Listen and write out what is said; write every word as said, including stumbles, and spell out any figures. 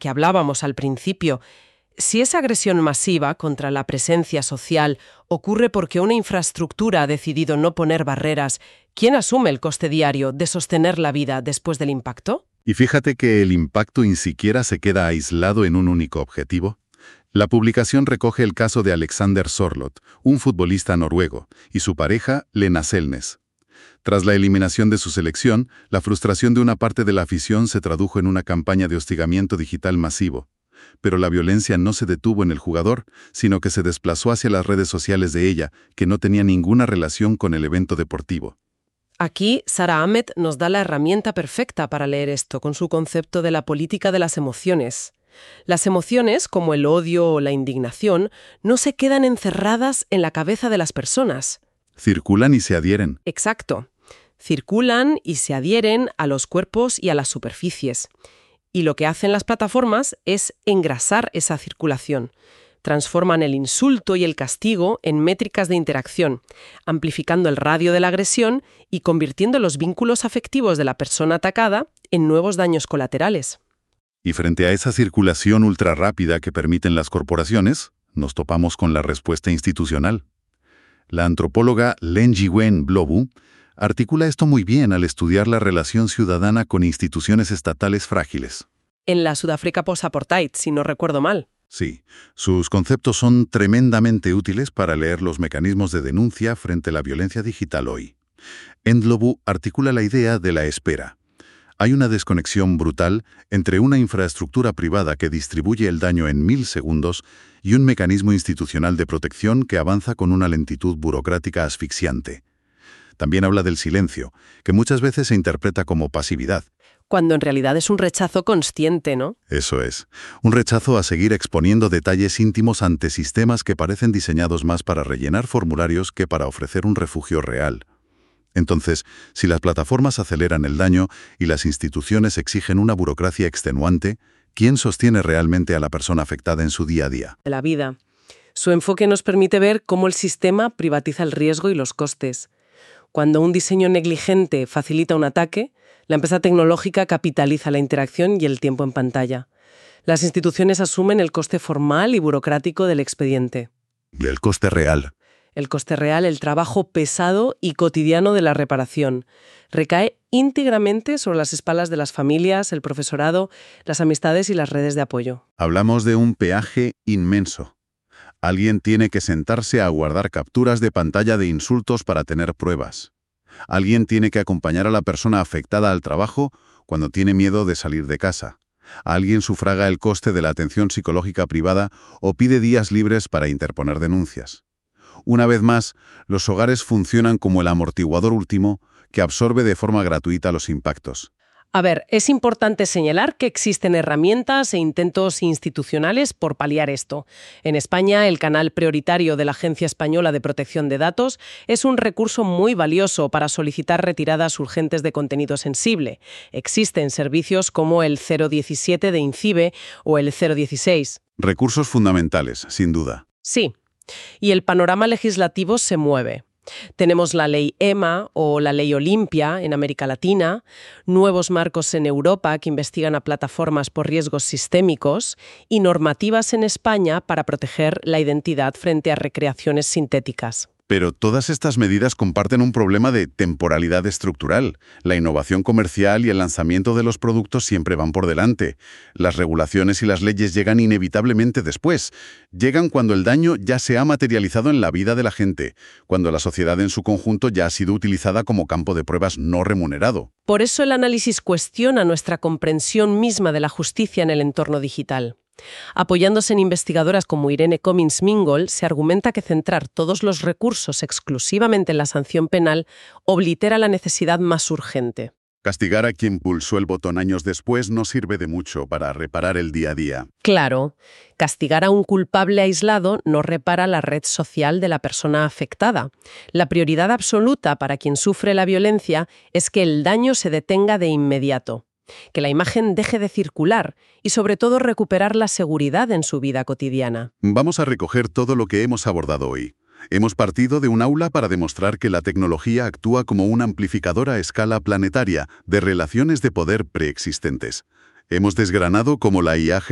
que hablábamos al principio. Si esa agresión masiva contra la presencia social ocurre porque una infraestructura ha decidido no poner barreras, ¿quién asume el coste diario de sostener la vida después del impacto? Y fíjate que el impacto ni siquiera se queda aislado en un único objetivo. La publicación recoge el caso de Alexander Sørloth, un futbolista noruego, y su pareja, Lena Selnes. Tras la eliminación de su selección, la frustración de una parte de la afición se tradujo en una campaña de hostigamiento digital masivo. Pero la violencia no se detuvo en el jugador, sino que se desplazó hacia las redes sociales de ella, que no tenía ninguna relación con el evento deportivo. Aquí, Sara Ahmed nos da la herramienta perfecta para leer esto con su concepto de la política de las emociones. Las emociones, como el odio o la indignación, no se quedan encerradas en la cabeza de las personas. Circulan y se adhieren. Exacto. Circulan y se adhieren a los cuerpos y a las superficies. Y lo que hacen las plataformas es engrasar esa circulación. Transforman el insulto y el castigo en métricas de interacción, amplificando el radio de la agresión y convirtiendo los vínculos afectivos de la persona atacada en nuevos daños colaterales. Y frente a esa circulación ultrarrápida que permiten las corporaciones, nos topamos con la respuesta institucional. La antropóloga Len-Jiwen Blobu articula esto muy bien al estudiar la relación ciudadana con instituciones estatales frágiles. En la Sudáfrica post-apartheid, si no recuerdo mal. Sí, sus conceptos son tremendamente útiles para leer los mecanismos de denuncia frente a la violencia digital hoy. Ndlovu articula la idea de la espera. Hay una desconexión brutal entre una infraestructura privada que distribuye el daño en mil segundos y un mecanismo institucional de protección que avanza con una lentitud burocrática asfixiante. También habla del silencio, que muchas veces se interpreta como pasividad. Cuando en realidad es un rechazo consciente, ¿no? Eso es. Un rechazo a seguir exponiendo detalles íntimos ante sistemas que parecen diseñados más para rellenar formularios que para ofrecer un refugio real. Entonces, si las plataformas aceleran el daño y las instituciones exigen una burocracia extenuante, ¿quién sostiene realmente a la persona afectada en su día a día? De la vida. Su enfoque nos permite ver cómo el sistema privatiza el riesgo y los costes. Cuando un diseño negligente facilita un ataque, la empresa tecnológica capitaliza la interacción y el tiempo en pantalla. Las instituciones asumen el coste formal y burocrático del expediente. Y el coste real. El coste real, el trabajo pesado y cotidiano de la reparación, recae íntegramente sobre las espaldas de las familias, el profesorado, las amistades y las redes de apoyo. Hablamos de un peaje inmenso. Alguien tiene que sentarse a guardar capturas de pantalla de insultos para tener pruebas. Alguien tiene que acompañar a la persona afectada al trabajo cuando tiene miedo de salir de casa. Alguien sufraga el coste de la atención psicológica privada o pide días libres para interponer denuncias. Una vez más, los hogares funcionan como el amortiguador último que absorbe de forma gratuita los impactos. A ver, es importante señalar que existen herramientas e intentos institucionales por paliar esto. En España, el canal prioritario de la Agencia Española de Protección de Datos es un recurso muy valioso para solicitar retiradas urgentes de contenido sensible. Existen servicios como el cero diecisiete de INCIBE o el cero dieciséis. Recursos fundamentales, sin duda. Sí, y el panorama legislativo se mueve. Tenemos la ley EMA o la ley Olimpia en América Latina, nuevos marcos en Europa que investigan a plataformas por riesgos sistémicos y normativas en España para proteger la identidad frente a recreaciones sintéticas. Pero todas estas medidas comparten un problema de temporalidad estructural. La innovación comercial y el lanzamiento de los productos siempre van por delante. Las regulaciones y las leyes llegan inevitablemente después. Llegan cuando el daño ya se ha materializado en la vida de la gente, cuando la sociedad en su conjunto ya ha sido utilizada como campo de pruebas no remunerado. Por eso el análisis cuestiona nuestra comprensión misma de la justicia en el entorno digital. Apoyándose en investigadoras como Irene Cummins-Mingold, se argumenta que centrar todos los recursos exclusivamente en la sanción penal oblitera la necesidad más urgente. Castigar a quien pulsó el botón años después no sirve de mucho para reparar el día a día. Claro, castigar a un culpable aislado no repara la red social de la persona afectada. La prioridad absoluta para quien sufre la violencia es que el daño se detenga de inmediato, que la imagen deje de circular y sobre todo recuperar la seguridad en su vida cotidiana. Vamos a recoger todo lo que hemos abordado hoy. Hemos partido de un aula para demostrar que la tecnología actúa como un amplificador a escala planetaria de relaciones de poder preexistentes. Hemos desgranado cómo la I A